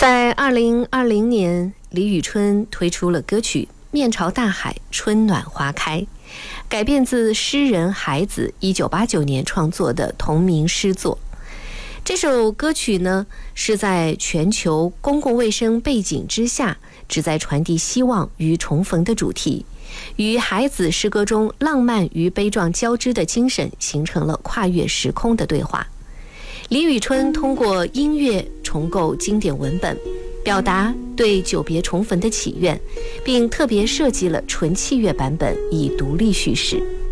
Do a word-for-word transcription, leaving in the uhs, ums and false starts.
在二零二零年，李宇春推出了歌曲《面朝大海，春暖花开》，改编自诗人海子一九八九年创作的同名诗作。这首歌曲呢，是在全球公共卫生背景之下，旨在传递希望与重逢的主题，与海子诗歌中浪漫与悲壮交织的精神形成了跨越时空的对话。李宇春通过音乐重构经典文本，表达对久别重逢的祈愿，并特别设计了纯器乐版本以独立叙事。